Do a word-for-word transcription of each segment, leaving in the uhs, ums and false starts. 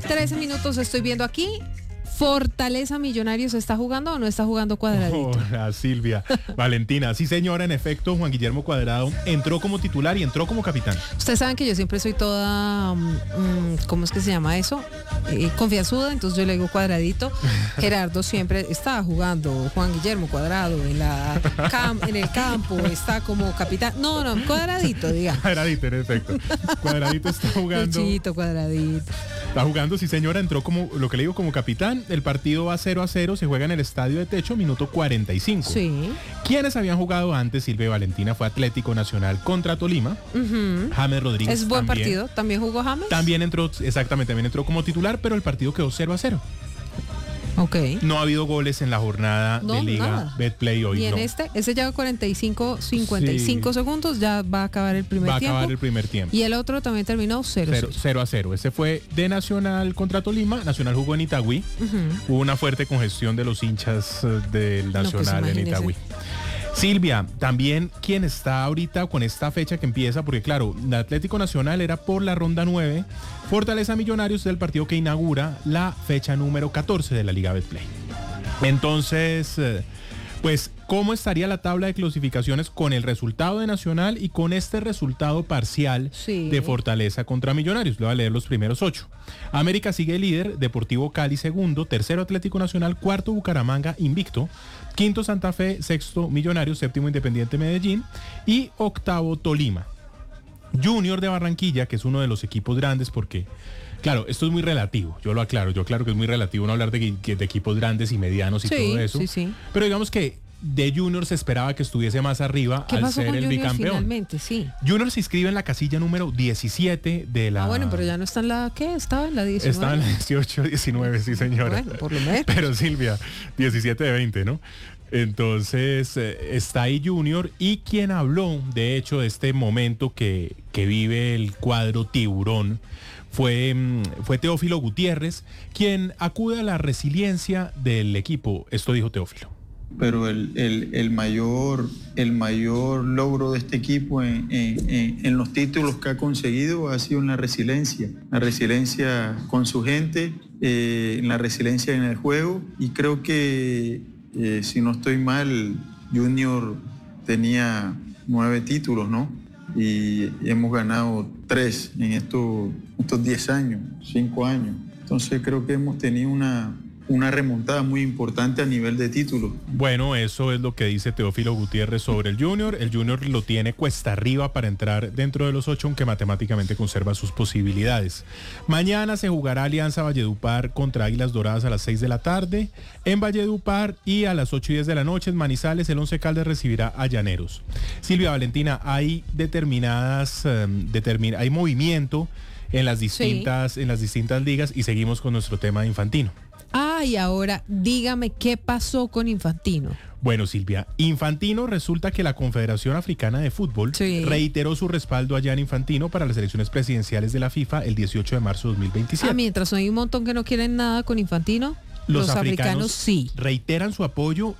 trece minutos estoy viendo aquí. ¿Fortaleza Millonarios está jugando o no está jugando Cuadradito? Hola, Silvia. Valentina, sí señora, en efecto, Juan Guillermo Cuadrado entró como titular y entró como capitán. Ustedes saben que yo siempre soy toda, um, ¿cómo es que se llama eso? Eh, confianzuda, entonces yo le digo Cuadradito. Gerardo siempre estaba jugando, Juan Guillermo Cuadrado en, la cam- en el campo, está como capitán. No, no, Cuadradito, diga. Cuadradito, en efecto. Cuadradito está jugando. Luchito, Cuadradito. Está jugando, sí señora, entró como, lo que le digo, como capitán. El partido va cero a cero, se juega en el Estadio de Techo, minuto cuarenta y cinco. Sí. Quienes habían jugado antes, Silvia y Valentina, fue Atlético Nacional contra Tolima. Uh-huh. James Rodríguez Es buen también, partido. ¿También jugó James? También entró, exactamente, también entró como titular, pero el partido quedó cero a cero. Ok. No ha habido goles en la jornada No, de Liga nada. Betplay hoy. Y en no. este, ese lleva cuarenta y cinco, cincuenta y cinco Sí. segundos, ya va a acabar el primer Va a tiempo. acabar el primer tiempo. Y el otro también terminó cero Cero, cero a cero. Ese fue de Nacional contra Tolima. Nacional jugó en Itagüí. Uh-huh. Hubo una fuerte congestión de los hinchas eh, del pues, Nacional en imagínese. Itagüí. Silvia, también quien está ahorita con esta fecha que empieza, porque claro, el Atlético Nacional era por la ronda nueve, Fortaleza Millonarios es el partido que inaugura la fecha número catorce de la Liga Betplay. Entonces, eh, pues, ¿cómo estaría la tabla de clasificaciones con el resultado de Nacional y con este resultado parcial Sí. de Fortaleza contra Millonarios? Le voy a leer los primeros ocho. América sigue líder, Deportivo Cali segundo, tercero Atlético Nacional, cuarto Bucaramanga invicto, quinto Santa Fe, sexto Millonarios, séptimo Independiente Medellín y octavo Tolima. Junior de Barranquilla, que es uno de los equipos grandes porque... Claro, esto es muy relativo, yo lo aclaro, yo aclaro que es muy relativo no hablar de, de equipos grandes y medianos y Sí, todo eso. sí, sí. Pero digamos que de Junior se esperaba que estuviese más arriba ¿Qué al pasó ser con el Junior bicampeón. finalmente? Sí. Junior se inscribe en la casilla número diecisiete de la... Ah, bueno, pero ya no está en la... ¿Qué? Estaba en la diecinueve. Estaba en la dieciocho, diecinueve, sí señora. Bueno, por lo menos. Pero Silvia, diecisiete de veinte, ¿no? Entonces eh, está ahí Junior y quien habló, de hecho, de este momento que, que vive el cuadro tiburón fue, fue Teófilo Gutiérrez, quien acude a la resiliencia del equipo. Esto dijo Teófilo. Pero el, el, el, mayor, el mayor logro de este equipo en, en, en los títulos que ha conseguido ha sido en la resiliencia, la resiliencia con su gente, eh, en la resiliencia en el juego, y creo que, eh, si no estoy mal, Junior tenía nueve títulos, ¿no? Y hemos ganado tres en estos, estos diez años, cinco años. Entonces creo que hemos tenido una... una remontada muy importante a nivel de títulos. Bueno, eso es lo que dice Teófilo Gutiérrez sobre el Junior. El Junior lo tiene cuesta arriba para entrar dentro de los ocho, aunque matemáticamente conserva sus posibilidades. Mañana se jugará Alianza Valledupar contra Águilas Doradas a las seis de la tarde en Valledupar, y a las ocho y diez de la noche en Manizales el Once Caldas recibirá a Llaneros. Silvia, Valentina, hay determinadas, um, determin- hay movimiento en las distintas, sí. en las distintas ligas, y seguimos con nuestro tema de Infantino. Ah, y ahora dígame qué pasó con Infantino. Bueno, Silvia, Infantino, resulta que la Confederación Africana de Fútbol sí. reiteró su respaldo a Gianni Infantino para las elecciones presidenciales de la FIFA el dieciocho de marzo de dos mil veintisiete. Ah, mientras hay un montón que no quieren nada con Infantino. Los, los africanos, africanos sí reiteran su apoyo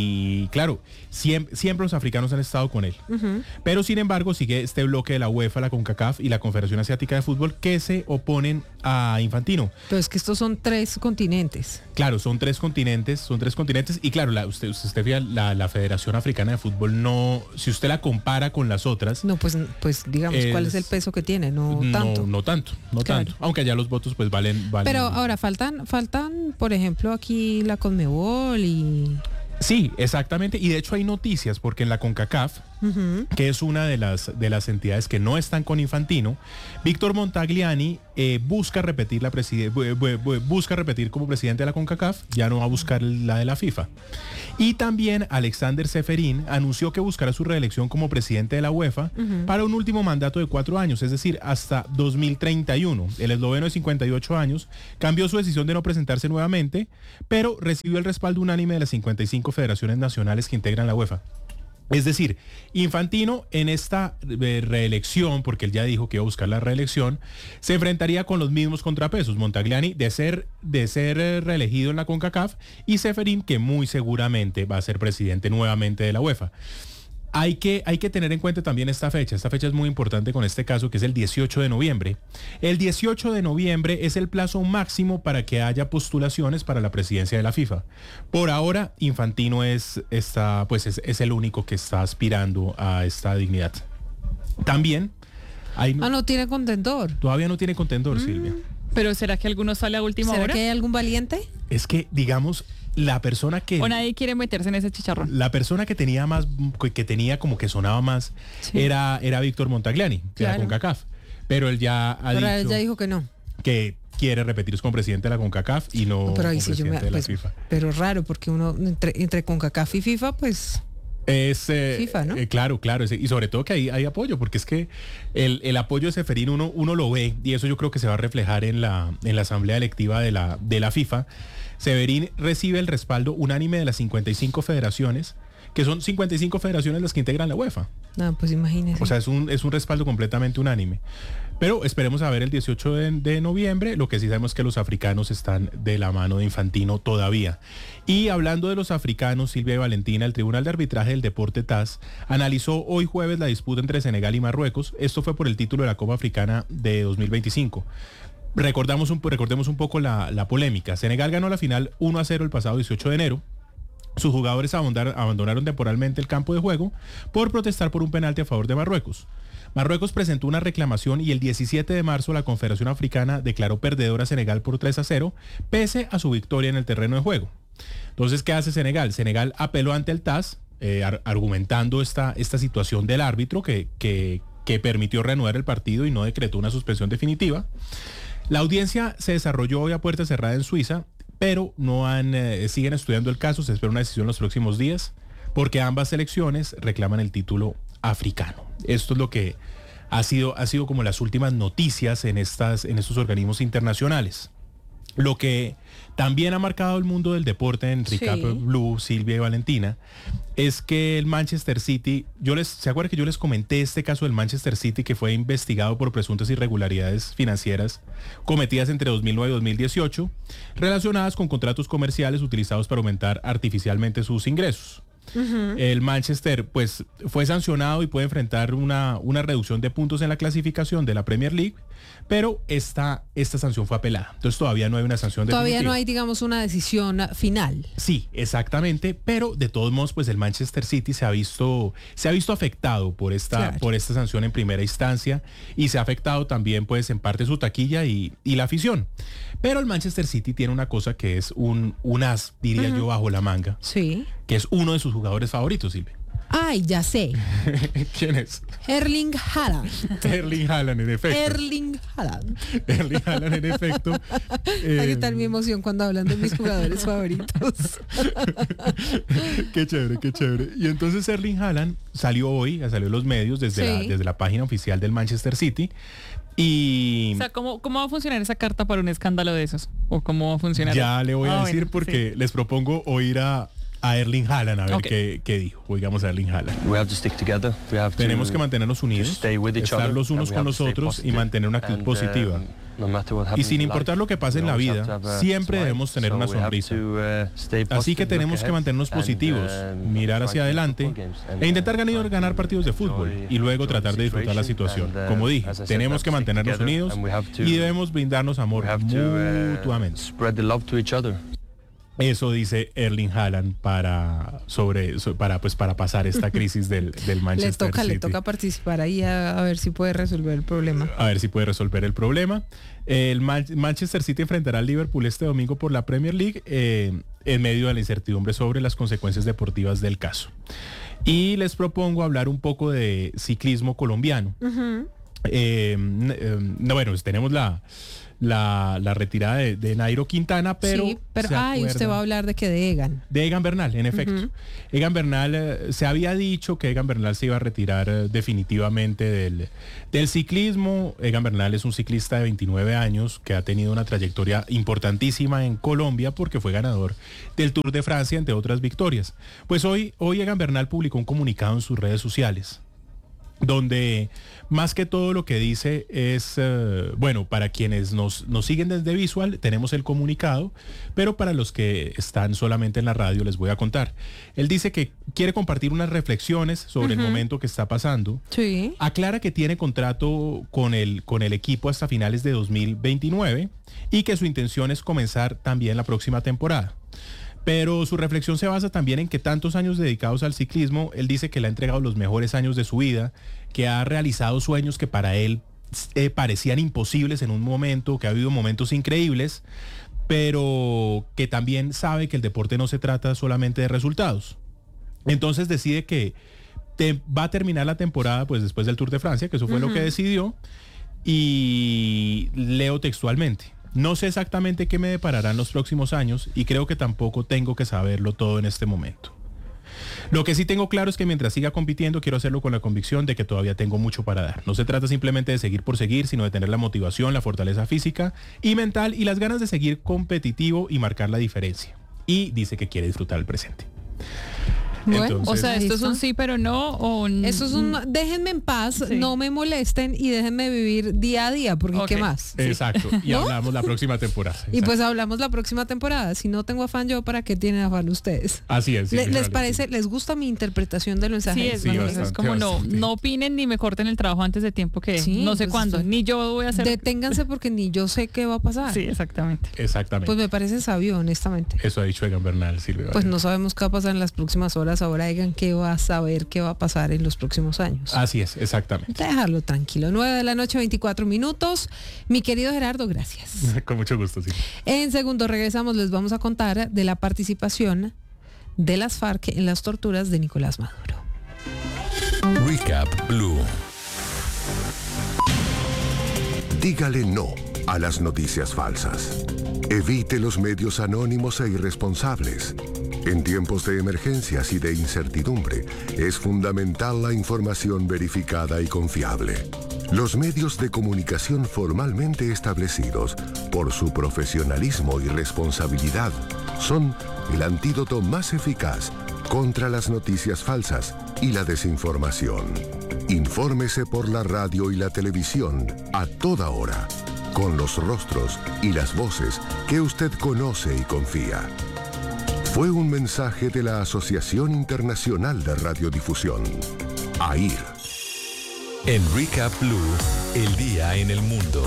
y, claro, siempre, siempre los africanos han estado con él. Uh-huh. Pero, sin embargo, sigue este bloque de la UEFA, la CONCACAF y la Confederación Asiática de Fútbol que se oponen a Infantino. Pero es que estos son tres continentes. Claro, son tres continentes, son tres continentes y, claro, la, usted, usted fija, la, la Federación Africana de Fútbol no, si usted la compara con las otras... No, pues, pues digamos, es, ¿cuál es el peso que tiene? No tanto. No, no tanto, no claro. tanto. Aunque allá los votos pues valen... valen Pero ahora faltan, faltan, por ejemplo, aquí la Conmebol y... Sí, exactamente, y de hecho hay noticias porque en la CONCACAF, uh-huh. que es una de las, de las entidades que no están con Infantino, Víctor Montagliani eh, busca repetir la preside- busca repetir como presidente de la CONCACAF, ya no va a buscar la de la FIFA. Y también Alexander Seferín anunció que buscará su reelección como presidente de la UEFA uh-huh. para un último mandato de cuatro años, es decir, hasta dos mil treinta y uno. El esloveno de cincuenta y ocho años cambió su decisión de no presentarse nuevamente, pero recibió el respaldo unánime de las cincuenta y cinco federaciones nacionales que integran la UEFA. Es decir, Infantino en esta eh, reelección, porque él ya dijo que iba a buscar la reelección, se enfrentaría con los mismos contrapesos. Montagliani de ser, de ser eh, reelegido en la CONCACAF y Seferín, que muy seguramente va a ser presidente nuevamente de la UEFA. Hay que, hay que tener en cuenta también esta fecha. Esta fecha es muy importante con este caso, que es el dieciocho de noviembre. El dieciocho de noviembre es el plazo máximo para que haya postulaciones para la presidencia de la FIFA. Por ahora, Infantino es, está, pues es, es el único que está aspirando a esta dignidad. También hay... Ah, no tiene contendor. Todavía no tiene contendor, mm. Silvia. ¿Pero será que alguno sale a última ¿Será hora? que hay algún valiente? Es que, digamos... La persona que... O nadie quiere meterse en ese chicharrón. La persona que tenía más, que tenía como que sonaba más, sí. era, era Víctor Montagliani, de claro. la CONCACAF. Pero él ya ha Pero dicho... él ya dijo que no. Que quiere repetirse como presidente de la CONCACAF y no pero ahí como sí presidente yo me, de la pues, FIFA. Pero raro, porque uno entre, entre CONCACAF y FIFA, pues... Es eh, FIFA, ¿no? eh, claro, claro, y sobre todo que hay, hay apoyo, porque es que el, el apoyo de Ceferín uno, uno lo ve, y eso yo creo que se va a reflejar en la, en la asamblea electiva de la, de la FIFA. Severín recibe el respaldo unánime de las cincuenta y cinco federaciones, que son cincuenta y cinco federaciones las que integran la UEFA. No, pues imagínese. O sea, es un, es un respaldo completamente unánime. Pero esperemos a ver el dieciocho de, de noviembre. Lo que sí sabemos es que los africanos están de la mano de Infantino todavía. Y hablando de los africanos, Silvia y Valentina, el Tribunal de Arbitraje del Deporte T A S analizó hoy jueves la disputa entre Senegal y Marruecos. Esto fue por el título de la Copa Africana de dos mil veinticinco. Recordamos un, recordemos un poco la, la polémica. Senegal ganó la final uno a cero el pasado dieciocho de enero. Sus jugadores abandonaron temporalmente el campo de juego por protestar por un penalti a favor de Marruecos. Marruecos presentó una reclamación y el diecisiete de marzo la Confederación Africana declaró perdedora a Senegal por tres a cero, pese a su victoria en el terreno de juego. Entonces, ¿qué hace Senegal? Senegal apeló ante el T A S, eh, ar- argumentando esta, esta situación del árbitro que, que, que permitió reanudar el partido y no decretó una suspensión definitiva. La audiencia se desarrolló hoy a puerta cerrada en Suiza, pero no han, eh, siguen estudiando el caso. Se espera una decisión en los próximos días, porque ambas selecciones reclaman el título africano. Esto es lo que ha sido, ha sido como las últimas noticias en, estas, en estos organismos internacionales. Lo que también ha marcado el mundo del deporte en Recap Sí. Blue, Silvia y Valentina, es que el Manchester City, yo les, ¿se acuerdan que yo les comenté este caso del Manchester City que fue investigado por presuntas irregularidades financieras cometidas entre dos mil nueve y dos mil dieciocho, relacionadas con contratos comerciales utilizados para aumentar artificialmente sus ingresos? Uh-huh. El Manchester pues fue sancionado y puede enfrentar una, una reducción de puntos en la clasificación de la Premier League, pero esta, esta sanción fue apelada. Entonces todavía no hay una sanción definitiva. Todavía no hay, digamos, una decisión final. Sí, exactamente, pero de todos modos pues el Manchester City se ha visto, se ha visto afectado por esta, claro. por esta sanción en primera instancia, y se ha afectado también pues en parte su taquilla y, y la afición. Pero el Manchester City tiene una cosa que es un, un as, diría uh-huh. yo, bajo la manga. Sí. Que es uno de sus jugadores favoritos, Silvia. Ay, ya sé. ¿Quién es? Erling Haaland. Erling Haaland, en efecto. Erling Haaland. Erling Haaland, en efecto. eh... Ahí está mi emoción cuando hablan de mis jugadores favoritos. Qué chévere, qué chévere. Y entonces Erling Haaland salió hoy, salió en los medios desde, sí. la, desde la página oficial del Manchester City. Y... O sea, ¿cómo, ¿cómo va a funcionar esa carta para un escándalo de esos? ¿O cómo va a funcionar? Ya le voy a ah, decir bueno, porque sí. les propongo oír a, a Erling Haaland a ver okay. qué, qué dijo. Oigamos a Erling Haaland. We have to stick together. We have Tenemos to, que mantenernos unidos, estar los unos con los otros y mantener una actitud and, positiva. Um, No y sin importar lo que pase en la vida, siempre debemos tener una sonrisa. Así que tenemos que mantenernos positivos, mirar hacia adelante e intentar ganar, ganar partidos de fútbol y luego tratar de disfrutar la situación. Como dije, tenemos que mantenernos unidos y debemos brindarnos amor mutuamente. Eso dice Erling Haaland para sobre para pues para pasar esta crisis del, del Manchester le toca, City. Le toca participar ahí a, a ver si puede resolver el problema. A ver si puede resolver el problema. El Man- Manchester City enfrentará al Liverpool este domingo por la Premier League eh, en medio de la incertidumbre sobre las consecuencias deportivas del caso. Y les propongo hablar un poco de ciclismo colombiano. Uh-huh. eh, eh, no, bueno, pues tenemos la La, la retirada de, de Nairo Quintana, pero... Sí, pero ay, usted va a hablar de que de Egan. De Egan Bernal, en efecto. Uh-huh. Egan Bernal, eh, se había dicho que Egan Bernal se iba a retirar eh, definitivamente del, del ciclismo. Egan Bernal es un ciclista de veintinueve años que ha tenido una trayectoria importantísima en Colombia porque fue ganador del Tour de Francia, entre otras victorias. Pues hoy, hoy Egan Bernal publicó un comunicado en sus redes sociales donde más que todo lo que dice es, eh, bueno, para quienes nos, nos siguen desde Visual, tenemos el comunicado, pero para los que están solamente en la radio les voy a contar. Él dice que quiere compartir unas reflexiones sobre uh-huh. el momento que está pasando. Sí. Aclara que tiene contrato con el, con el equipo hasta finales de dos mil veintinueve y que su intención es comenzar también la próxima temporada. Pero su reflexión se basa también en que tantos años dedicados al ciclismo, él dice que le ha entregado los mejores años de su vida, que ha realizado sueños que para él eh, parecían imposibles en un momento, que ha habido momentos increíbles, pero que también sabe que el deporte no se trata solamente de resultados. Entonces decide que te, va a terminar la temporada pues después del Tour de Francia, que eso fue uh-huh. lo que decidió, y leo textualmente. No sé exactamente qué me depararán los próximos años y creo que tampoco tengo que saberlo todo en este momento. Lo que sí tengo claro es que mientras siga compitiendo quiero hacerlo con la convicción de que todavía tengo mucho para dar. No se trata simplemente de seguir por seguir, sino de tener la motivación, la fortaleza física y mental y las ganas de seguir competitivo y marcar la diferencia. Y dice que quiere disfrutar el presente. Bueno, Entonces, o sea, esto es un sí pero no o un... Eso es un déjenme en paz, sí. no me molesten y déjenme vivir día a día, porque Okay. ¿qué más? Exacto, y ¿no? hablamos la próxima temporada. Y pues hablamos la próxima temporada. Si no tengo afán yo, ¿para qué tienen afán ustedes? Así es. Sí, Le, ¿Les claro, parece, sí. les gusta mi interpretación del mensaje? Sí, es, Sí, bueno, bastante, es como bastante. no, no opinen ni me corten el trabajo antes de tiempo que Sí, no sé pues cuándo, estoy- ni yo voy a hacer... Deténganse porque ni yo sé qué va a pasar. Sí, exactamente. Exactamente. Pues me parece sabio, honestamente. Eso ha dicho Egan Bernal, Silvia. Pues no sabemos qué va a pasar en las próximas horas. Ahora digan qué va a saber qué va a pasar en los próximos años. Así es, exactamente. Dejarlo tranquilo. nueve de la noche, veinticuatro minutos. Mi querido Gerardo, gracias. Con mucho gusto, sí. En segundo regresamos, les vamos a contar de la participación de las FARC en las torturas de Nicolás Maduro. Recap Blue. Dígale no a las noticias falsas. Evite los medios anónimos e irresponsables. En tiempos de emergencias y de incertidumbre, es fundamental la información verificada y confiable. Los medios de comunicación formalmente establecidos, por su profesionalismo y responsabilidad, son el antídoto más eficaz contra las noticias falsas y la desinformación. Infórmese por la radio y la televisión a toda hora, con los rostros y las voces que usted conoce y confía. Fue un mensaje de la Asociación Internacional de Radiodifusión, A I R. En Recap Blue, el día en el mundo.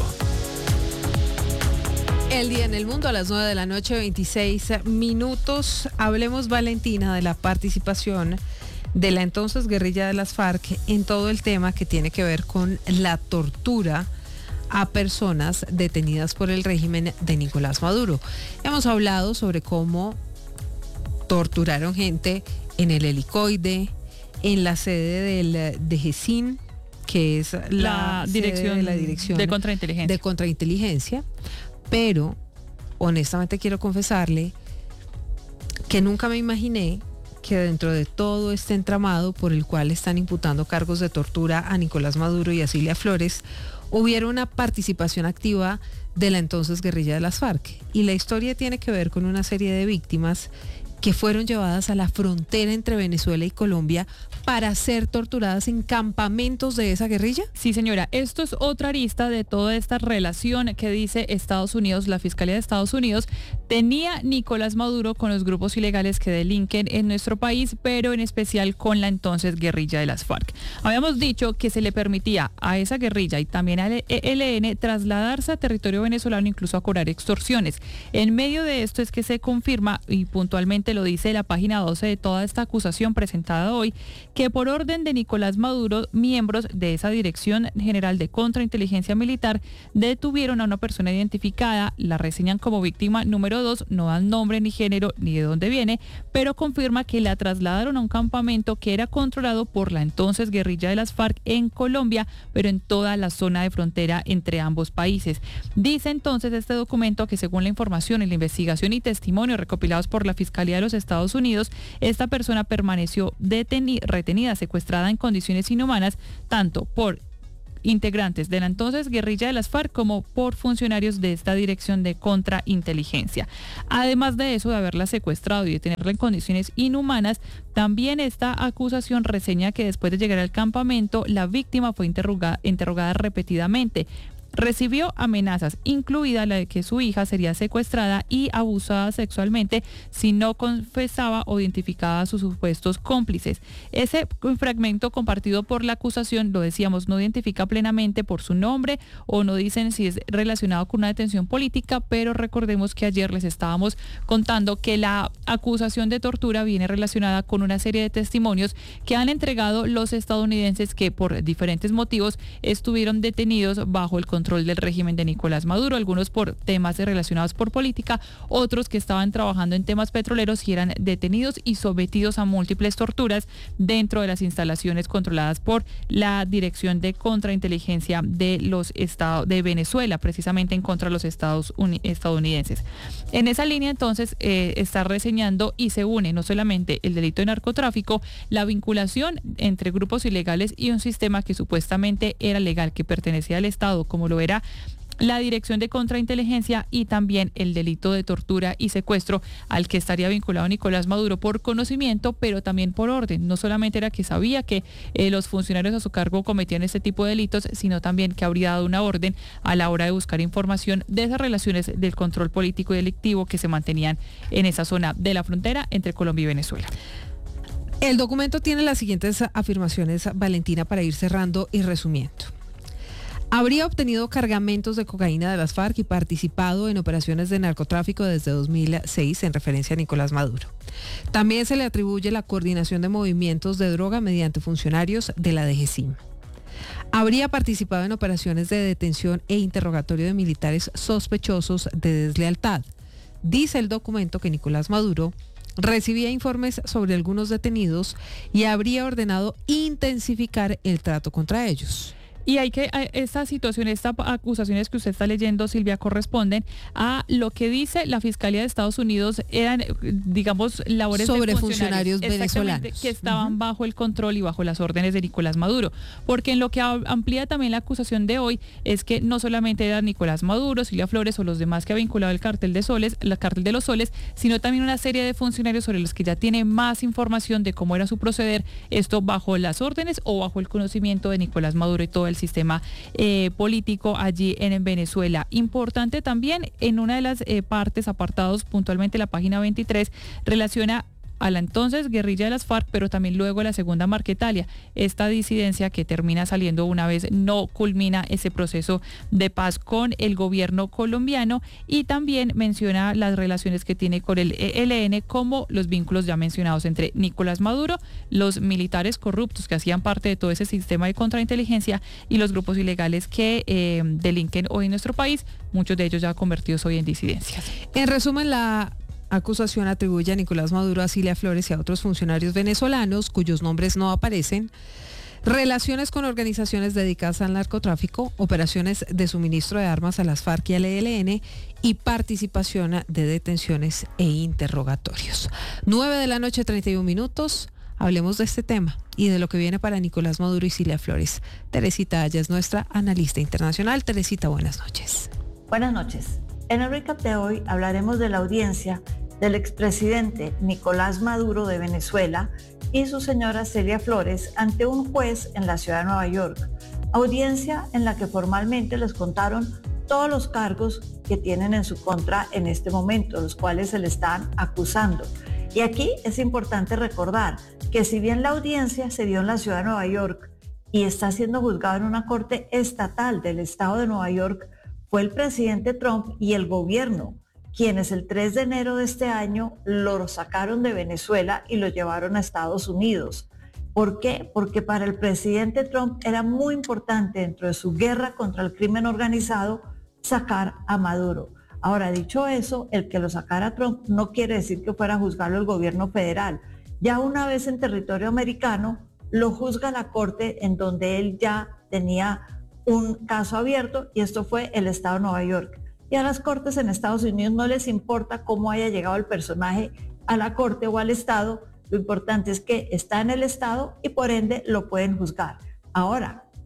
El día en el mundo a las nueve de la noche, veintiséis minutos. Hablemos, Valentina, de la participación de la entonces guerrilla de las FARC en todo el tema que tiene que ver con la tortura a personas detenidas por el régimen de Nicolás Maduro. Hemos hablado sobre cómo torturaron gente en el helicoide, en la sede del de GESIN, que es la, La dirección de la dirección de contrainteligencia. de contrainteligencia, pero honestamente quiero confesarle que nunca me imaginé que dentro de todo este entramado por el cual están imputando cargos de tortura a Nicolás Maduro y a Cilia Flores, hubiera una participación activa de la entonces guerrilla de las FARC. Y la historia tiene que ver con una serie de víctimas que fueron llevadas a la frontera entre Venezuela y Colombia para ser torturadas en campamentos de esa guerrilla. Sí, señora, esto es otra arista de toda esta relación que dice Estados Unidos, la Fiscalía de Estados Unidos, tenía Nicolás Maduro con los grupos ilegales que delinquen en nuestro país, pero en especial con la entonces guerrilla de las FARC. Habíamos dicho que se le permitía a esa guerrilla y también al E L N trasladarse a territorio venezolano, incluso a cobrar extorsiones. En medio de esto es que se confirma, y puntualmente lo dice la página doce de toda esta acusación presentada hoy, que por orden de Nicolás Maduro, miembros de esa Dirección General de Contrainteligencia Militar detuvieron a una persona identificada, la reseñan como víctima número dos, no dan nombre ni género ni de dónde viene, pero confirma que la trasladaron a un campamento que era controlado por la entonces guerrilla de las FARC en Colombia, pero en toda la zona de frontera entre ambos países. Dice entonces este documento que según la información y la investigación y testimonio recopilados por la Fiscalía de los Estados Unidos, esta persona permaneció deteni- retenida, secuestrada en condiciones inhumanas, tanto por integrantes de la entonces guerrilla de las FARC como por funcionarios de esta dirección de contrainteligencia. Además de eso, de haberla secuestrado y de tenerla en condiciones inhumanas, también esta acusación reseña que después de llegar al campamento, la víctima fue interrogada, interrogada repetidamente. Recibió amenazas, incluida la de que su hija sería secuestrada y abusada sexualmente si no confesaba o identificaba a sus supuestos cómplices. Ese fragmento compartido por la acusación, lo decíamos, no identifica plenamente por su nombre o no dicen si es relacionado con una detención política, pero recordemos que ayer les estábamos contando que la acusación de tortura viene relacionada con una serie de testimonios que han entregado los estadounidenses que por diferentes motivos estuvieron detenidos bajo el control control del régimen de Nicolás Maduro, algunos por temas relacionados por política, otros que estaban trabajando en temas petroleros y eran detenidos y sometidos a múltiples torturas dentro de las instalaciones controladas por la Dirección de Contrainteligencia de los Estados de Venezuela, precisamente en contra de los Estados Uni- estadounidenses. En esa línea, entonces, eh, está reseñando y se une no solamente el delito de narcotráfico, la vinculación entre grupos ilegales y un sistema que supuestamente era legal, que pertenecía al Estado, como lo era la Dirección de Contrainteligencia, y también el delito de tortura y secuestro al que estaría vinculado Nicolás Maduro por conocimiento, pero también por orden. No solamente era que sabía que eh, los funcionarios a su cargo cometían este tipo de delitos, sino también que habría dado una orden a la hora de buscar información de esas relaciones del control político y delictivo que se mantenían en esa zona de la frontera entre Colombia y Venezuela. El documento tiene las siguientes afirmaciones, Valentina, para ir cerrando y resumiendo. Habría obtenido cargamentos de cocaína de las FARC y participado en operaciones de narcotráfico desde dos mil seis en referencia a Nicolás Maduro. También se le atribuye la coordinación de movimientos de droga mediante funcionarios de la D G C I M. Habría participado en operaciones de detención e interrogatorio de militares sospechosos de deslealtad. Dice el documento que Nicolás Maduro recibía informes sobre algunos detenidos y habría ordenado intensificar el trato contra ellos. Y hay que, esta situación, estas acusaciones que usted está leyendo, Silvia, corresponden a lo que dice la Fiscalía de Estados Unidos, eran, digamos, labores sobre de funcionarios, funcionarios venezolanos que estaban uh-huh. bajo el control y bajo las órdenes de Nicolás Maduro. Porque en lo que amplía también la acusación de hoy es que no solamente era Nicolás Maduro, Cilia Flores o los demás que ha vinculado el cartel de Soles, el cartel de los Soles, sino también una serie de funcionarios sobre los que ya tiene más información de cómo era su proceder, esto bajo las órdenes o bajo el conocimiento de Nicolás Maduro y todo el sistema eh, político allí en Venezuela. Importante también, en una de las eh, partes, apartados puntualmente la página veintitrés, relaciona a la entonces guerrilla de las FARC, pero también luego la segunda Marquetalia, esta disidencia que termina saliendo una vez no culmina ese proceso de paz con el gobierno colombiano, y también menciona las relaciones que tiene con el E L N, como los vínculos ya mencionados entre Nicolás Maduro, los militares corruptos que hacían parte de todo ese sistema de contrainteligencia y los grupos ilegales que eh, delinquen hoy en nuestro país, muchos de ellos ya convertidos hoy en disidencias. En resumen, la acusación atribuye a Nicolás Maduro, a Cilia Flores y a otros funcionarios venezolanos cuyos nombres no aparecen relaciones con organizaciones dedicadas al narcotráfico, operaciones de suministro de armas a las FARC y al E L N y participación de detenciones e interrogatorios. nueve de la noche, treinta y un minutos. Hablemos de este tema y de lo que viene para Nicolás Maduro y Cilia Flores. Teresita Aya es nuestra analista internacional. Teresita, buenas noches. Buenas noches. En el recap de hoy hablaremos de la audiencia del expresidente Nicolás Maduro de Venezuela y su señora Cilia Flores ante un juez en la ciudad de Nueva York. Audiencia en la que formalmente les contaron todos los cargos que tienen en su contra en este momento, los cuales se le están acusando. Y aquí es importante recordar que si bien la audiencia se dio en la ciudad de Nueva York y está siendo juzgado en una corte estatal del estado de Nueva York, fue el presidente Trump y el gobierno quienes el tres de enero de este año lo sacaron de Venezuela y lo llevaron a Estados Unidos. ¿Por qué? Porque para el presidente Trump era muy importante, dentro de su guerra contra el crimen organizado, sacar a Maduro. Ahora, dicho eso, el que lo sacara Trump no quiere decir que fuera a juzgarlo el gobierno federal. Ya una vez en territorio americano, lo juzga la corte en donde él ya tenía un caso abierto, y esto fue el estado de Nueva York. Y a las cortes en Estados Unidos no les importa cómo haya llegado el personaje a la corte o al estado, lo importante es que está en el estado y por ende lo pueden juzgar. Ahora,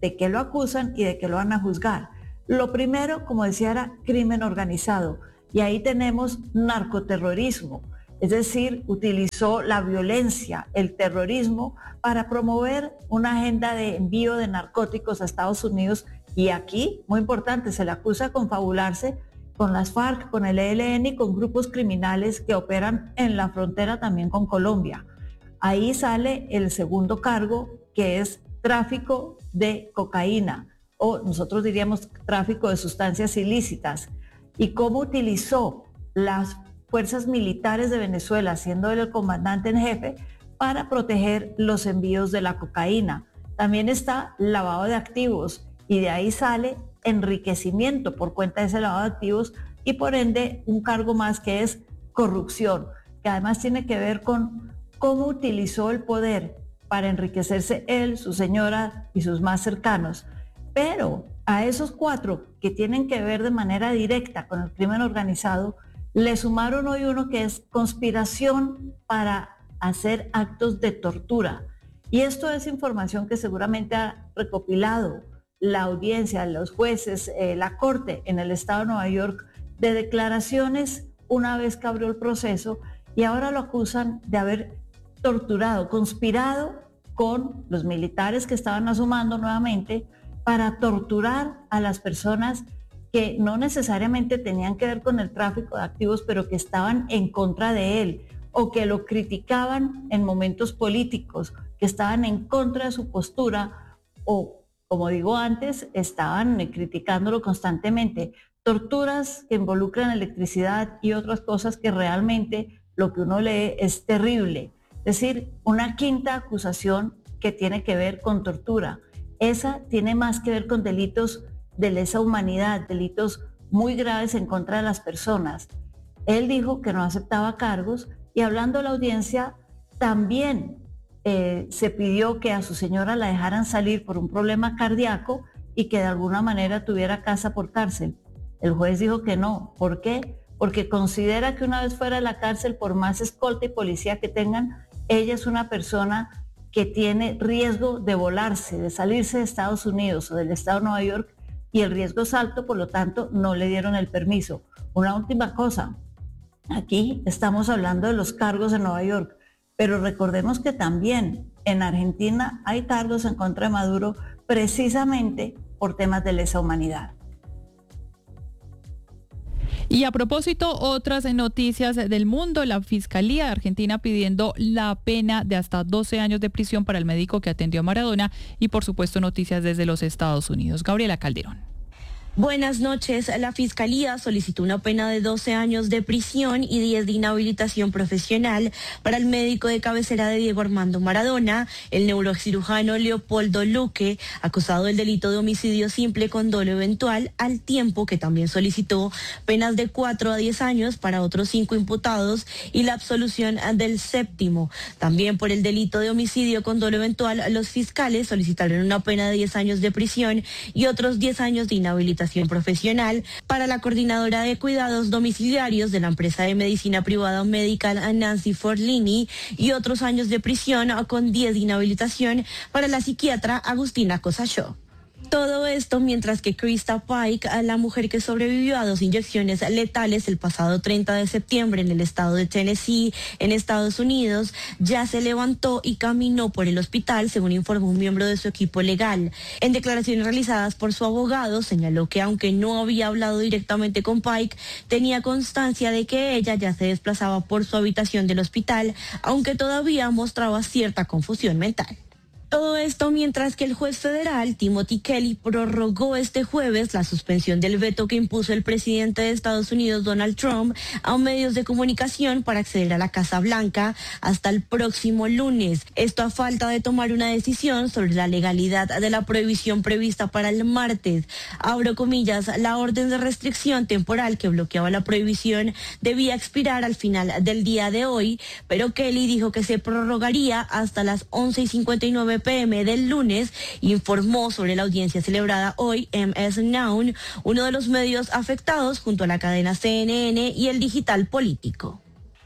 de qué lo acusan y de qué lo van a juzgar. Lo primero, como decía, era crimen organizado. Y ahí tenemos narcoterrorismo. Es decir, utilizó la violencia, el terrorismo, para promover una agenda de envío de narcóticos a Estados Unidos. Y aquí, muy importante, se le acusa de confabularse con las FARC, con el E L N y con grupos criminales que operan en la frontera también con Colombia. Ahí sale el segundo cargo, que es tráfico de cocaína, o nosotros diríamos tráfico de sustancias ilícitas, y cómo utilizó las fuerzas militares de Venezuela, siendo él el comandante en jefe, para proteger los envíos de la cocaína. También está lavado de activos, y de ahí sale enriquecimiento por cuenta de ese lavado de activos, y por ende un cargo más que es corrupción, que además tiene que ver con cómo utilizó el poder para enriquecerse él, su señora y sus más cercanos. Pero a esos cuatro que tienen que ver de manera directa con el crimen organizado, le sumaron hoy uno que es conspiración para hacer actos de tortura. Y esto es información que seguramente ha recopilado la audiencia, los jueces, eh, la corte en el estado de Nueva York, de declaraciones una vez que abrió el proceso, y ahora lo acusan de haber torturado, conspirado con los militares que estaban asomando nuevamente para torturar a las personas que no necesariamente tenían que ver con el tráfico de activos, pero que estaban en contra de él o que lo criticaban en momentos políticos, que estaban en contra de su postura o, como digo antes, estaban criticándolo constantemente. Torturas que involucran electricidad y otras cosas que realmente lo que uno lee es terrible. Es decir, una quinta acusación que tiene que ver con tortura. Esa tiene más que ver con delitos de lesa humanidad, delitos muy graves en contra de las personas. Él dijo que no aceptaba cargos, y hablando de la audiencia, también eh, se pidió que a su señora la dejaran salir por un problema cardíaco y que de alguna manera tuviera casa por cárcel. El juez dijo que no. ¿Por qué? Porque considera que una vez fuera de la cárcel, por más escolta y policía que tengan, ella es una persona que tiene riesgo de volarse, de salirse de Estados Unidos o del estado de Nueva York, y el riesgo es alto, por lo tanto no le dieron el permiso. Una última cosa, aquí estamos hablando de los cargos en Nueva York, pero recordemos que también en Argentina hay cargos en contra de Maduro precisamente por temas de lesa humanidad. Y a propósito, otras noticias del mundo, la Fiscalía de Argentina pidiendo la pena de hasta doce años de prisión para el médico que atendió a Maradona, y por supuesto noticias desde los Estados Unidos. Gabriela Calderón. Buenas noches. La Fiscalía solicitó una pena de doce años de prisión y diez de inhabilitación profesional para el médico de cabecera de Diego Armando Maradona, el neurocirujano Leopoldo Luque, acusado del delito de homicidio simple con dolo eventual, al tiempo que también solicitó penas de cuatro a diez años para otros cinco imputados y la absolución del séptimo. También por el delito de homicidio con dolo eventual, los fiscales solicitaron una pena de diez años de prisión y otros diez años de inhabilitación profesional para la coordinadora de cuidados domiciliarios de la empresa de medicina privada Medical Nancy Forlini, y otros años de prisión con diez de inhabilitación para la psiquiatra Agustina Cosachó. Todo esto mientras que Krista Pike, la mujer que sobrevivió a dos inyecciones letales el pasado treinta de septiembre en el estado de Tennessee, en Estados Unidos, ya se levantó y caminó por el hospital, según informó un miembro de su equipo legal. En declaraciones realizadas por su abogado, señaló que aunque no había hablado directamente con Pike, tenía constancia de que ella ya se desplazaba por su habitación del hospital, aunque todavía mostraba cierta confusión mental. Todo esto mientras que el juez federal Timothy Kelly prorrogó este jueves la suspensión del veto que impuso el presidente de Estados Unidos Donald Trump a medios de comunicación para acceder a la Casa Blanca hasta el próximo lunes. Esto a falta de tomar una decisión sobre la legalidad de la prohibición prevista para el martes. Abro comillas, la orden de restricción temporal que bloqueaba la prohibición debía expirar al final del día de hoy, pero Kelly dijo que se prorrogaría hasta las once y cincuenta y nueve p m del lunes. Informó sobre la audiencia celebrada hoy M S Now, uno de los medios afectados junto a la cadena C N N y el digital político.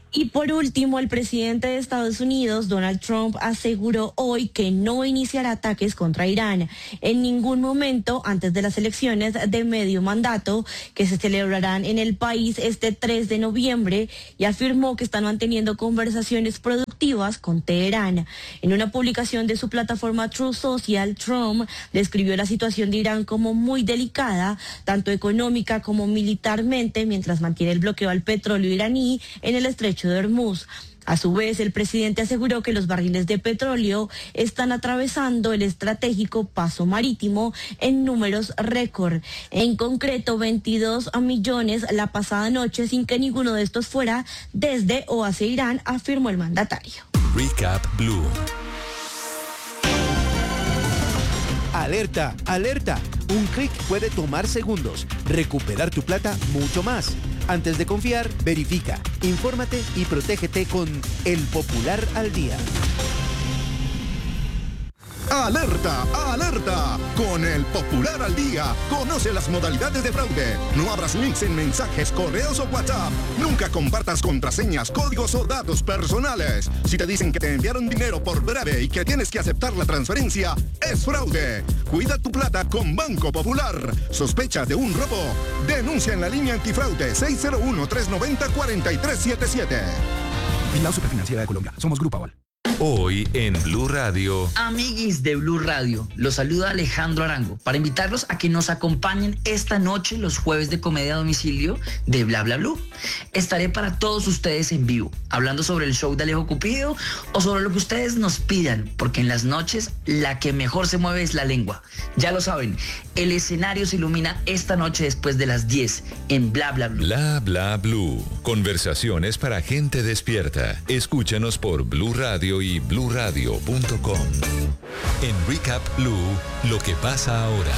Y por último, el presidente de Estados Unidos, Donald Trump, aseguró hoy que no iniciará ataques contra Irán en ningún momento antes de las elecciones de medio mandato que se celebrarán en el país este tres de noviembre, y afirmó que están manteniendo conversaciones productivas con Teherán. En una publicación de su plataforma Truth Social, Trump describió la situación de Irán como muy delicada, tanto económica como militarmente, mientras mantiene el bloqueo al petróleo iraní en el estrecho de Hormuz. A su vez, el presidente aseguró que los barriles de petróleo están atravesando el estratégico paso marítimo en números récord. En concreto, veintidós millones la pasada noche, sin que ninguno de estos fuera desde o hacia Irán, afirmó el mandatario. Recap Blue. Alerta, alerta. Un clic puede tomar segundos. Recuperar tu plata mucho más. Antes de confiar, verifica, infórmate y protégete con El Popular al Día. ¡Alerta! ¡Alerta! Con El Popular al Día, conoce las modalidades de fraude. No abras links en mensajes, correos o WhatsApp. Nunca compartas contraseñas, códigos o datos personales. Si te dicen que te enviaron dinero por breve y que tienes que aceptar la transferencia, es fraude. Cuida tu plata con Banco Popular. ¿Sospecha de un robo? Denuncia en la línea antifraude seis cero uno, tres nueve cero, cuatro tres siete siete. Vigilado Superfinanciera de Colombia. Somos Grupo Aval. Hoy en Blue Radio. Amiguis de Blue Radio, los saluda Alejandro Arango para invitarlos a que nos acompañen esta noche los jueves de comedia a domicilio de Bla Bla Blue. Estaré para todos ustedes en vivo, hablando sobre el show de Alejo Cupido o sobre lo que ustedes nos pidan, porque en las noches la que mejor se mueve es la lengua. Ya lo saben, el escenario se ilumina esta noche después de las diez en Bla Bla Blue. Bla Bla Blue. Conversaciones para gente despierta. Escúchanos por Blue Radio y blue radio punto com. En Recap Blue, lo que pasa ahora.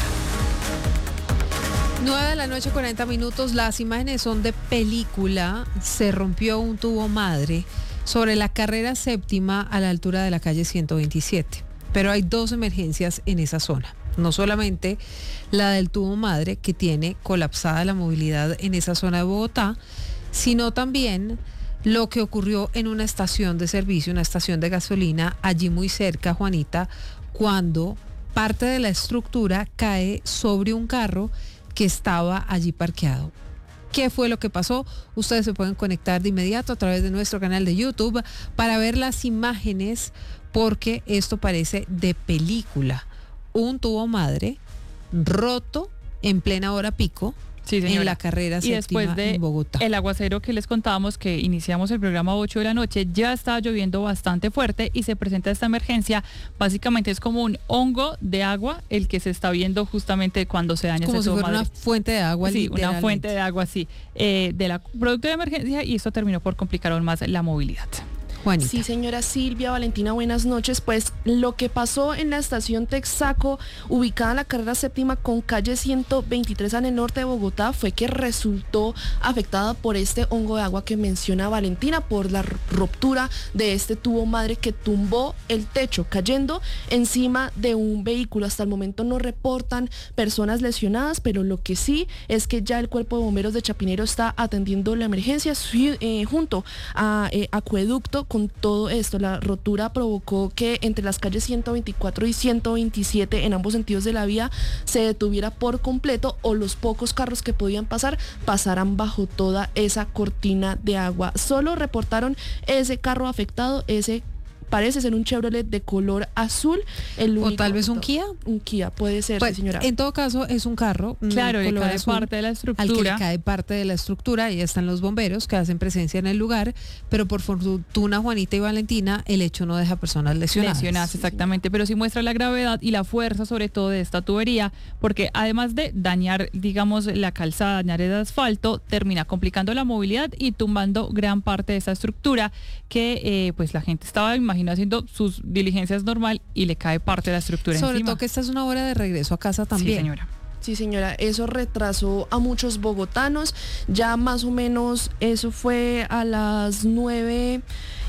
nueve de la noche, cuarenta minutos. Las imágenes son de película. Se rompió un tubo madre sobre la carrera séptima a la altura de la calle ciento veintisiete. Pero hay dos emergencias en esa zona. No solamente la del tubo madre, que tiene colapsada la movilidad en esa zona de Bogotá, sino también lo que ocurrió en una estación de servicio, una estación de gasolina, allí muy cerca, Juanita, cuando parte de la estructura cae sobre un carro que estaba allí parqueado. ¿Qué fue lo que pasó? Ustedes se pueden conectar de inmediato a través de nuestro canal de YouTube para ver las imágenes, porque esto parece de película. Un tubo madre roto en plena hora pico. Sí, en la carrera y séptima después de en Bogotá. El aguacero que les contábamos, que iniciamos el programa a ocho de la noche, ya está lloviendo bastante fuerte y se presenta esta emergencia. Básicamente es como un hongo de agua el que se está viendo justamente cuando se daña como ese si fuera madre. una fuente de agua. Sí, una fuente de agua, sí, eh, de la producto de emergencia, y esto terminó por complicar aún más la movilidad. Juanita. Sí, señora Silvia, Valentina, buenas noches. Pues lo que pasó en la estación Texaco, ubicada en la carrera séptima con calle ciento veintitrés en el norte de Bogotá, fue que resultó afectada por este hongo de agua que menciona Valentina, por la ruptura de este tubo madre que tumbó el techo, cayendo encima de un vehículo. Hasta el momento no reportan personas lesionadas, pero lo que sí es que ya el Cuerpo de Bomberos de Chapinero está atendiendo la emergencia eh, junto a eh, Acueducto. Con todo esto, la rotura provocó que entre las calles ciento veinticuatro y ciento veintisiete, en ambos sentidos de la vía, se detuviera por completo, o los pocos carros que podían pasar pasaran bajo toda esa cortina de agua. Solo reportaron ese carro afectado, ese parece ser un Chevrolet de color azul. El único, o tal vez un Kia. Un Kia, puede ser, pues, sí, señora. En todo caso, es un carro. Claro, le cae parte de la estructura. Al que le cae parte de la estructura, y están los bomberos que hacen presencia en el lugar, pero por fortuna, Juanita y Valentina, el hecho no deja personas lesionadas. Lesionadas, exactamente, pero sí muestra la gravedad y la fuerza, sobre todo, de esta tubería, porque además de dañar, digamos, la calzada, dañar el asfalto, termina complicando la movilidad y tumbando gran parte de esa estructura que, eh, pues, la gente estaba imaginando haciendo sus diligencias normal y le cae parte de la estructura Sobre encima. todo que esta es una hora de regreso a casa también. Sí, señora. Sí, señora, eso retrasó a muchos bogotanos. Ya más o menos eso fue a las nueve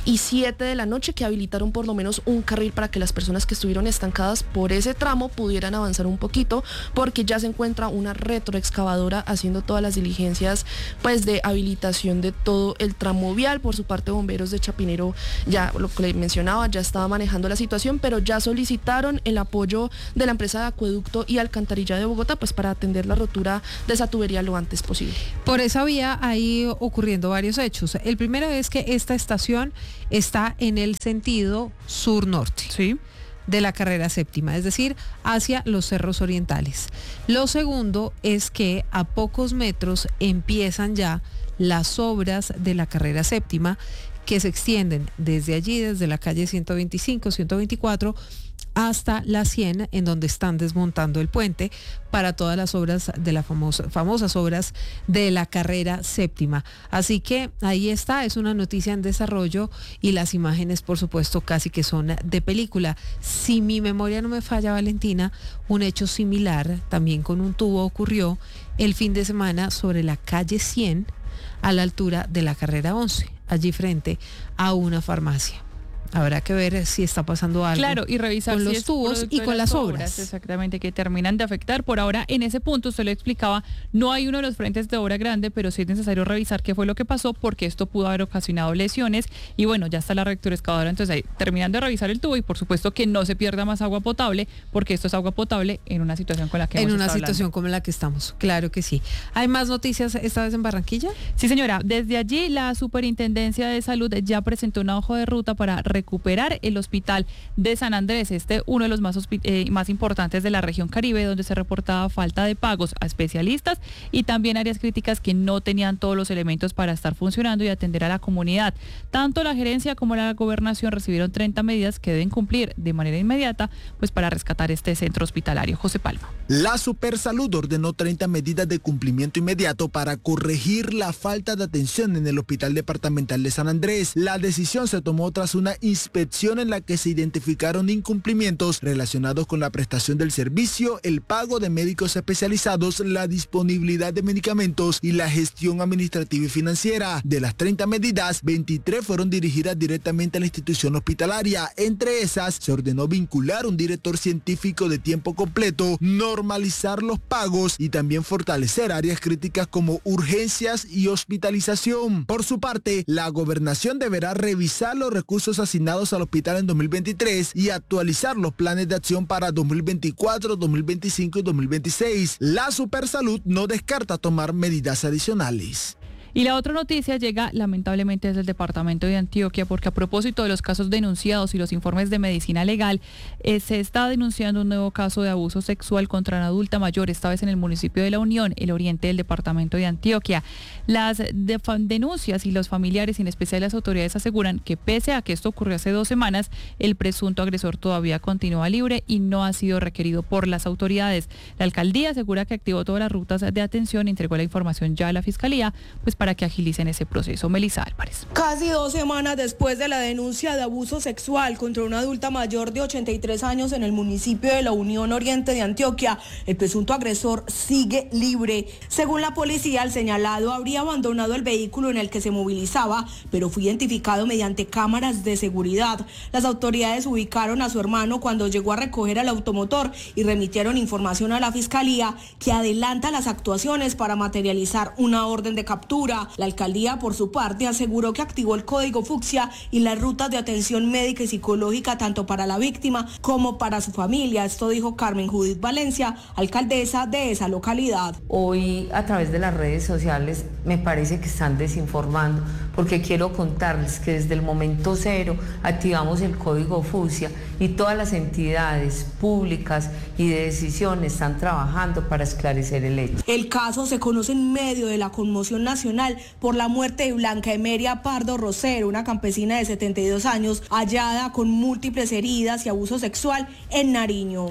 y siete de la noche, que habilitaron por lo menos un carril para que las personas que estuvieron estancadas por ese tramo pudieran avanzar un poquito, porque ya se encuentra una retroexcavadora haciendo todas las diligencias pues de habilitación de todo el tramo vial. Por su parte, bomberos de Chapinero, ya lo que le mencionaba, ya estaba manejando la situación, pero ya solicitaron el apoyo de la empresa de acueducto y alcantarilla de Bogotá pues para atender la rotura de esa tubería lo antes posible. Por esa vía hay ocurriendo varios hechos. El primero es que esta estación está en el sentido sur-norte. Sí. De la carrera séptima, es decir, hacia los cerros orientales. Lo segundo es que a pocos metros empiezan ya las obras de la carrera séptima, que se extienden desde allí, desde la calle ciento veinticinco, ciento veinticuatro, hasta la cien, en donde están desmontando el puente para todas las obras de las famosa, famosas obras de la carrera séptima. Así que ahí está, es una noticia en desarrollo y las imágenes, por supuesto, casi que son de película. Si mi memoria no me falla, Valentina, un hecho similar también con un tubo ocurrió el fin de semana sobre la calle cien, a la altura de la carrera once, allí frente a una farmacia. Habrá que ver si está pasando algo. Claro, y revisar con si los es tubos y con las obras. obras. Exactamente, que terminan de afectar. Por ahora, en ese punto, usted lo explicaba, no hay uno de los frentes de obra grande, pero sí es necesario revisar qué fue lo que pasó, porque esto pudo haber ocasionado lesiones. Y bueno, ya está la retroexcavadora, entonces ahí terminan de revisar el tubo y por supuesto que no se pierda más agua potable, porque esto es agua potable en una situación con la que En hemos una estado situación hablando. como la que estamos, claro que sí. ¿Hay más noticias esta vez en Barranquilla? Sí, señora. Desde allí, la Superintendencia de Salud ya presentó una hoja de ruta para recuperar el Hospital de San Andrés, este uno de los más, eh, más importantes de la región Caribe, donde se reportaba falta de pagos a especialistas y también áreas críticas que no tenían todos los elementos para estar funcionando y atender a la comunidad. Tanto la gerencia como la gobernación recibieron treinta medidas que deben cumplir de manera inmediata pues para rescatar este centro hospitalario. José Palma. La Supersalud ordenó treinta medidas de cumplimiento inmediato para corregir la falta de atención en el Hospital Departamental de San Andrés. La decisión se tomó tras una inspección en la que se identificaron incumplimientos relacionados con la prestación del servicio, el pago de médicos especializados, la disponibilidad de medicamentos y la gestión administrativa y financiera. De las treinta medidas, veintitrés fueron dirigidas directamente a la institución hospitalaria. Entre esas, se ordenó vincular un director científico de tiempo completo, normalizar los pagos y también fortalecer áreas críticas como urgencias y hospitalización. Por su parte, la gobernación deberá revisar los recursos asignados al hospital en dos mil veintitrés y actualizar los planes de acción para dos mil veinticuatro, dos mil veinticinco y dos mil veintiséis. La Supersalud no descarta tomar medidas adicionales. Y la otra noticia llega lamentablemente desde el departamento de Antioquia, porque a propósito de los casos denunciados y los informes de medicina legal, eh, se está denunciando un nuevo caso de abuso sexual contra una adulta mayor, esta vez en el municipio de La Unión, el oriente del departamento de Antioquia. Las de denuncias y los familiares, en especial las autoridades, aseguran que pese a que esto ocurrió hace dos semanas, el presunto agresor todavía continúa libre y no ha sido requerido por las autoridades. La alcaldía asegura que activó todas las rutas de atención y entregó la información ya a la fiscalía, pues para que agilicen ese proceso. Melissa Álvarez. Casi dos semanas después de la denuncia de abuso sexual contra una adulta mayor de ochenta y tres años en el municipio de La Unión Oriente de Antioquia, el presunto agresor sigue libre. Según la policía, el señalado habría abandonado el vehículo en el que se movilizaba, pero fue identificado mediante cámaras de seguridad. Las autoridades ubicaron a su hermano cuando llegó a recoger el automotor y remitieron información a la fiscalía, que adelanta las actuaciones para materializar una orden de captura. La alcaldía, por su parte, aseguró que activó el código fucsia y las rutas de atención médica y psicológica tanto para la víctima como para su familia. Esto dijo Carmen Judith Valencia, alcaldesa de esa localidad. Hoy, a través de las redes sociales, me parece que están desinformando, porque quiero contarles que desde el momento cero activamos el código fucsia y todas las entidades públicas y de decisión están trabajando para esclarecer el hecho. El caso se conoce en medio de la conmoción nacional por la muerte de Blanca Emeria Pardo Rosero, una campesina de setenta y dos años, hallada con múltiples heridas y abuso sexual en Nariño.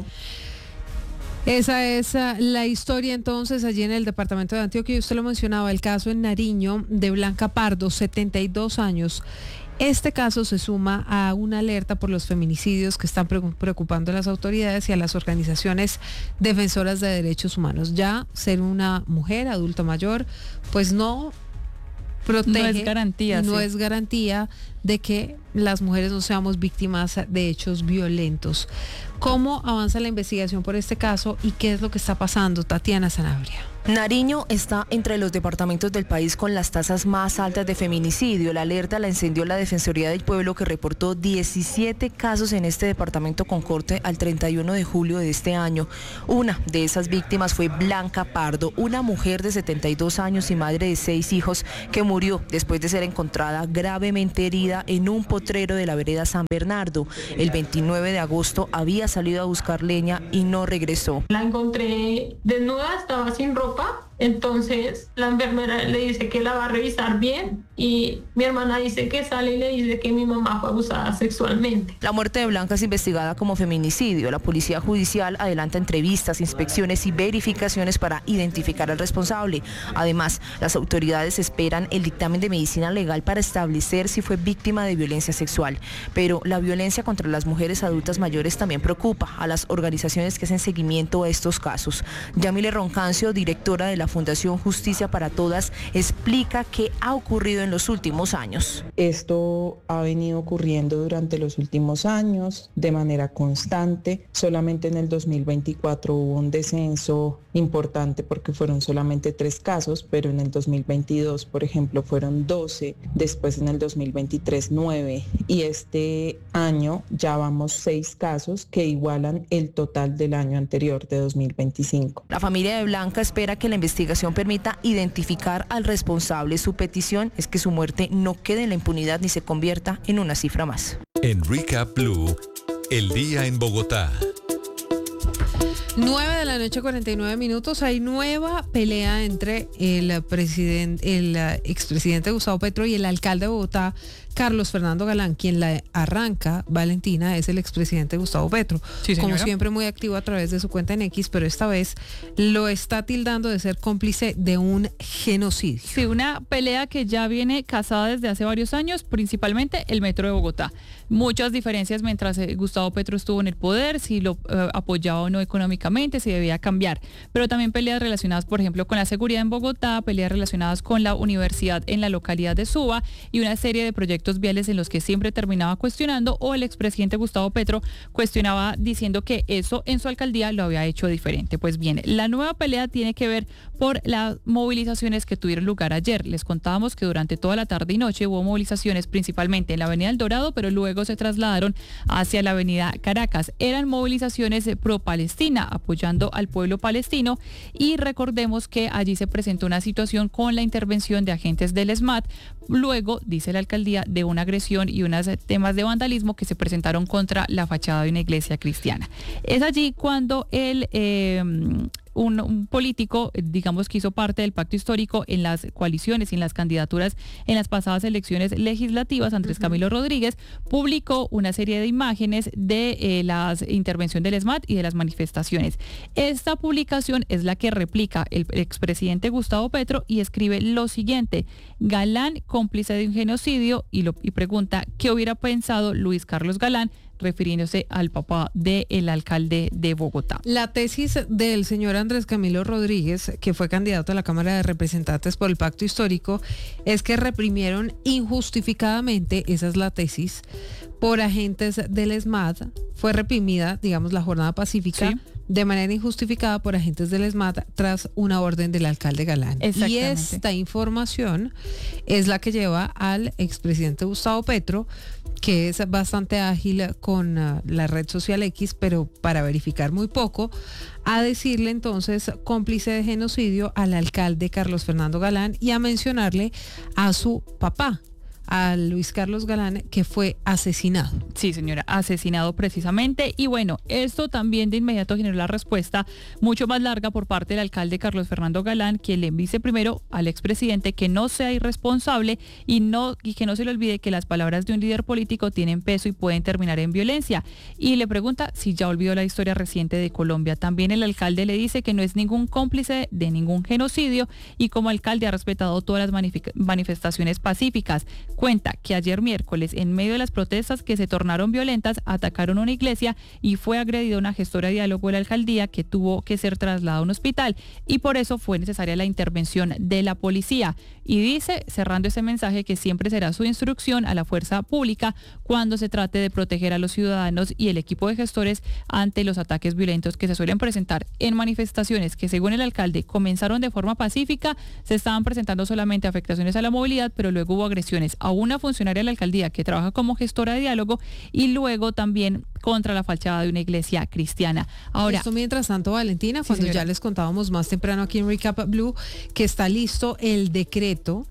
Esa es uh, la historia entonces allí en el departamento de Antioquia, y usted lo mencionaba, el caso en Nariño de Blanca Pardo, setenta y dos años. Este caso se suma a una alerta por los feminicidios que están preocupando a las autoridades y a las organizaciones defensoras de derechos humanos. Ya ser una mujer adulta mayor, pues no protege. No es garantía. Y no sí. es garantía de que las mujeres no seamos víctimas de hechos violentos. ¿Cómo avanza la investigación por este caso y qué es lo que está pasando? Tatiana Sanabria. Nariño está entre los departamentos del país con las tasas más altas de feminicidio. La alerta la encendió la Defensoría del Pueblo, que reportó diecisiete casos en este departamento con corte al treinta y uno de julio de este año. Una de esas víctimas fue Blanca Pardo, una mujer de setenta y dos años y madre de seis hijos que murió después de ser encontrada gravemente herida en un potrero de la vereda San Bernardo. El veintinueve de agosto había salido a buscar leña y no regresó. La encontré desnuda, estaba sin ropa. Entonces la enfermera le dice que la va a revisar bien y mi hermana dice que sale y le dice que mi mamá fue abusada sexualmente. La muerte de Blanca es investigada como feminicidio. La Policía Judicial adelanta entrevistas, inspecciones y verificaciones para identificar al responsable. Además, las autoridades esperan el dictamen de medicina legal para establecer si fue víctima de violencia sexual. Pero la violencia contra las mujeres adultas mayores también preocupa a las organizaciones que hacen seguimiento a estos casos. Yamile Roncancio, directora de la Fundación Justicia para Todas, explica qué ha ocurrido en los últimos años. Esto ha venido ocurriendo durante los últimos años de manera constante. Solamente en el dos mil veinticuatro hubo un descenso importante porque fueron solamente tres casos, pero en el dos mil veintidós, por ejemplo, fueron doce, después en el dos mil veintitrés nueve y este año ya vamos seis casos que igualan el total del año anterior de dos mil veinticinco. La familia de Blanca espera que la investigación permita identificar al responsable. Su petición es que su muerte no quede en la impunidad ni se convierta en una cifra más. En Recap Blue, el día en Bogotá. nueve de la noche, cuarenta y nueve minutos. Hay nueva pelea entre el presidente, el expresidente Gustavo Petro y el alcalde de Bogotá, Carlos Fernando Galán. Quien la arranca, Valentina, es el expresidente Gustavo Petro. Sí, como siempre, muy activo a través de su cuenta en X, pero esta vez lo está tildando de ser cómplice de un genocidio. Sí, una pelea que ya viene casada desde hace varios años, principalmente el Metro de Bogotá. Muchas diferencias mientras eh, Gustavo Petro estuvo en el poder, si lo eh, apoyaba o no económicamente, si debía cambiar. Pero también peleas relacionadas, por ejemplo, con la seguridad en Bogotá, peleas relacionadas con la universidad en la localidad de Suba y una serie de proyectos viales en los que siempre terminaba cuestionando, o el expresidente Gustavo Petro cuestionaba diciendo que eso en su alcaldía lo había hecho diferente. Pues bien, la nueva pelea tiene que ver por las movilizaciones que tuvieron lugar ayer. Les contábamos que durante toda la tarde y noche hubo movilizaciones principalmente en la avenida El Dorado, pero luego se trasladaron hacia la avenida Caracas. Eran movilizaciones pro-Palestina, apoyando al pueblo palestino, y recordemos que allí se presentó una situación con la intervención de agentes del ESMAD, luego, dice la alcaldía, de una agresión y unos temas de vandalismo que se presentaron contra la fachada de una iglesia cristiana. Es allí cuando el... Eh, Un, un político, digamos, que hizo parte del pacto histórico en las coaliciones y en las candidaturas en las pasadas elecciones legislativas, Andrés uh-huh. Camilo Rodríguez, publicó una serie de imágenes de eh, la intervención del ESMAD y de las manifestaciones. Esta publicación es la que replica el expresidente Gustavo Petro y escribe lo siguiente: Galán, cómplice de un genocidio, y, lo, y pregunta ¿qué hubiera pensado Luis Carlos Galán?, refiriéndose al papá del alcalde de Bogotá. La tesis del señor Andrés Camilo Rodríguez, que fue candidato a la Cámara de Representantes por el Pacto Histórico, es que reprimieron injustificadamente, esa es la tesis, por agentes del ESMAD. Fue reprimida, digamos, la jornada pacífica, sí, de manera injustificada por agentes del ESMAD tras una orden del alcalde Galán. Y esta información es la que lleva al expresidente Gustavo Petro, que es bastante ágil con uh, la red social X, pero para verificar muy poco, a decirle entonces cómplice de genocidio al alcalde Carlos Fernando Galán y a mencionarle a su papá, a Luis Carlos Galán, que fue asesinado. Sí, señora, asesinado precisamente. Y bueno, esto también de inmediato generó la respuesta mucho más larga por parte del alcalde Carlos Fernando Galán, quien le dice primero al expresidente que no sea irresponsable y, no, y que no se le olvide que las palabras de un líder político tienen peso y pueden terminar en violencia. Y le pregunta si ya olvidó la historia reciente de Colombia. También el alcalde le dice que no es ningún cómplice de ningún genocidio y como alcalde ha respetado todas las manif- manifestaciones pacíficas. Cuenta que ayer miércoles, en medio de las protestas que se tornaron violentas, atacaron una iglesia y fue agredida una gestora de diálogo de la alcaldía que tuvo que ser trasladada a un hospital y por eso fue necesaria la intervención de la policía. Y dice, cerrando ese mensaje, que siempre será su instrucción a la fuerza pública cuando se trate de proteger a los ciudadanos y el equipo de gestores ante los ataques violentos que se suelen presentar en manifestaciones que, según el alcalde, comenzaron de forma pacífica. Se estaban presentando solamente afectaciones a la movilidad, pero luego hubo agresiones a una funcionaria de la alcaldía que trabaja como gestora de diálogo y luego también contra la fachada de una iglesia cristiana. Ahora, esto mientras tanto, Valentina, sí, cuando señora. ya les contábamos más temprano aquí en Recap Blue que está listo el decreto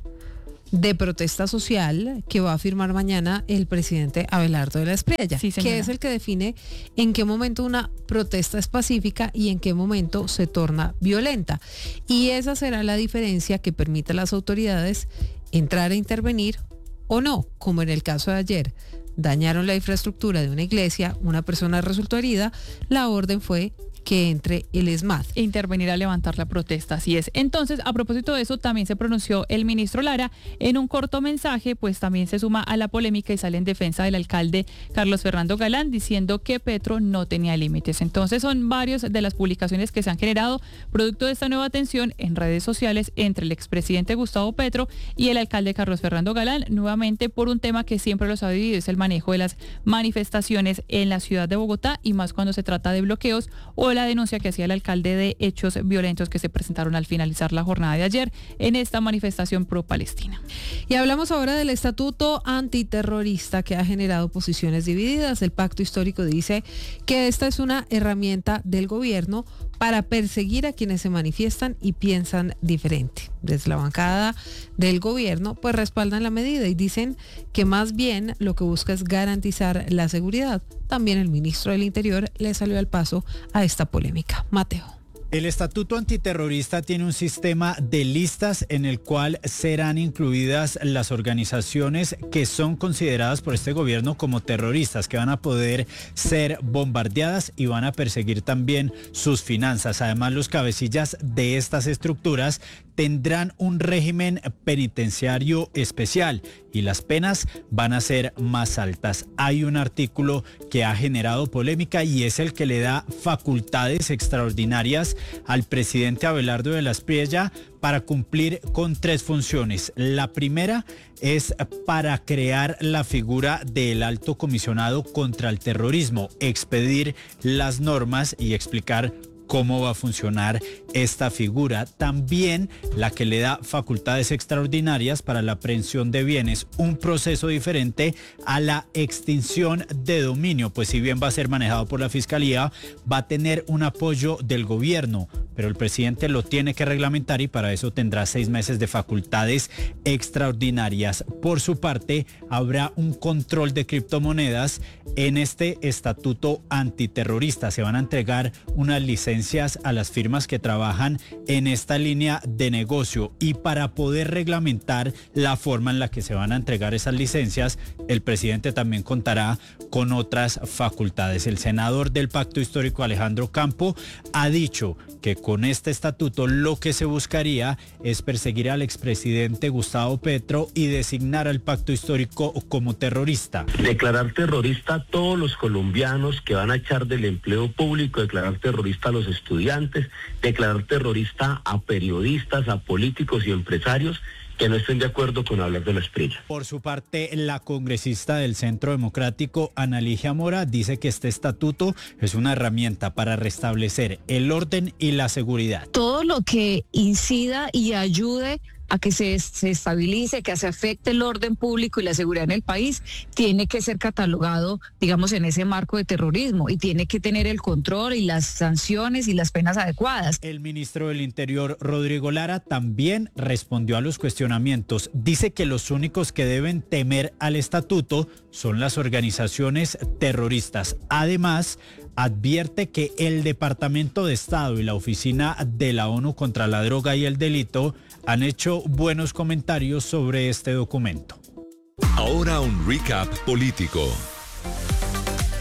de protesta social que va a firmar mañana el presidente Abelardo de la Espriella, Sí, que señora. es el que define en qué momento una protesta es pacífica y en qué momento se torna violenta. Y esa será la diferencia que permite a las autoridades entrar a intervenir o no, como en el caso de ayer. Dañaron la infraestructura de una iglesia, una persona resultó herida, la orden fue que entre el ESMAD. Intervenir a levantar la protesta, así es. Entonces, a propósito de eso, también se pronunció el ministro Lara en un corto mensaje, pues también se suma a la polémica y sale en defensa del alcalde Carlos Fernando Galán, diciendo que Petro no tenía límites. Entonces, son varias de las publicaciones que se han generado producto de esta nueva tensión en redes sociales entre el expresidente Gustavo Petro y el alcalde Carlos Fernando Galán, nuevamente por un tema que siempre los ha dividido, es el manejo de las manifestaciones en la ciudad de Bogotá y más cuando se trata de bloqueos o la denuncia que hacía el alcalde de hechos violentos que se presentaron al finalizar la jornada de ayer en esta manifestación pro-Palestina. Y hablamos ahora del estatuto antiterrorista que ha generado posiciones divididas. El pacto histórico dice que esta es una herramienta del gobierno para perseguir a quienes se manifiestan y piensan diferente. Desde la bancada del gobierno pues respaldan la medida y dicen que más bien lo que busca es garantizar la seguridad. También el ministro del Interior le salió al paso a esta polémica. Mateo. El estatuto antiterrorista tiene un sistema de listas en el cual serán incluidas las organizaciones que son consideradas por este gobierno como terroristas, que van a poder ser bombardeadas y van a perseguir también sus finanzas. Además, los cabecillas de estas estructuras tendrán un régimen penitenciario especial y las penas van a ser más altas. Hay un artículo que ha generado polémica y es el que le da facultades extraordinarias al presidente Abelardo de la Espriella para cumplir con tres funciones. La primera es para crear la figura del alto comisionado contra el terrorismo, expedir las normas y explicar cómo va a funcionar esta figura. También la que le da facultades extraordinarias para la aprehensión de bienes, un proceso diferente a la extinción de dominio, pues si bien va a ser manejado por la Fiscalía, va a tener un apoyo del gobierno, pero el presidente lo tiene que reglamentar y para eso tendrá seis meses de facultades extraordinarias. Por su parte, habrá un control de criptomonedas en este estatuto antiterrorista. Se van a entregar unas licencias a las firmas que trabajan en esta línea de negocio y para poder reglamentar la forma en la que se van a entregar esas licencias, el presidente también contará con otras facultades. El senador del Pacto Histórico, Alejandro Campo, ha dicho que con este estatuto lo que se buscaría es perseguir al expresidente Gustavo Petro y designar al Pacto Histórico como terrorista. Declarar terrorista a todos los colombianos que van a echar del empleo público, declarar terrorista a los estudiantes, declarar terrorista a periodistas, a políticos y empresarios que no estén de acuerdo con hablar de la Espriella. Por su parte, la congresista del Centro Democrático, Ana Ligia Mora, dice que este estatuto es una herramienta para restablecer el orden y la seguridad. Todo lo que incida y ayude a que se, se estabilice, que se afecte el orden público y la seguridad en el país, tiene que ser catalogado, digamos, en ese marco de terrorismo y tiene que tener el control y las sanciones y las penas adecuadas. El ministro del Interior, Rodrigo Lara, también respondió a los cuestionamientos. Dice que los únicos que deben temer al estatuto son las organizaciones terroristas. Además, advierte que el Departamento de Estado y la Oficina de la ONU contra la Droga y el Delito han hecho buenos comentarios sobre este documento. Ahora un recap político.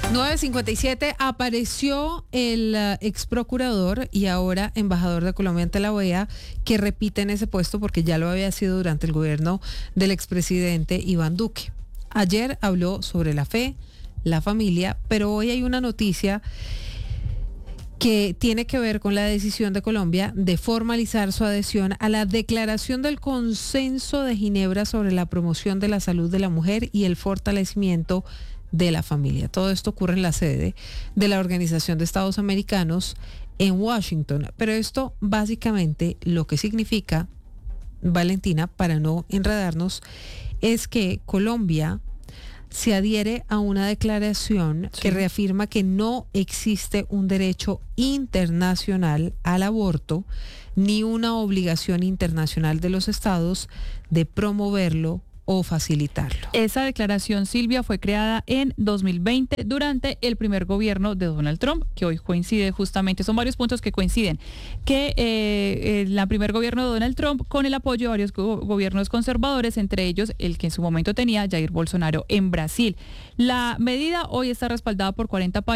nueve cincuenta y siete, apareció el uh, ex procurador y ahora embajador de Colombia ante la O E A, que repite en ese puesto porque ya lo había sido durante el gobierno del expresidente Iván Duque. Ayer habló sobre la fe, la familia, pero hoy hay una noticia que tiene que ver con la decisión de Colombia de formalizar su adhesión a la Declaración del Consenso de Ginebra sobre la promoción de la salud de la mujer y el fortalecimiento de la familia. Todo esto ocurre en la sede de la Organización de Estados Americanos en Washington. Pero esto básicamente lo que significa, Valentina, para no enredarnos, es que Colombia se adhiere a una declaración sí. que reafirma que no existe un derecho internacional al aborto ni una obligación internacional de los estados de promoverlo o facilitarlo. Esa declaración, Silvia, fue creada en dos mil veinte durante el primer gobierno de Donald Trump, que hoy coincide justamente, son varios puntos que coinciden, que eh, el primer gobierno de Donald Trump con el apoyo de varios go- gobiernos conservadores, entre ellos el que en su momento tenía Jair Bolsonaro en Brasil. La medida hoy está respaldada por cuarenta países.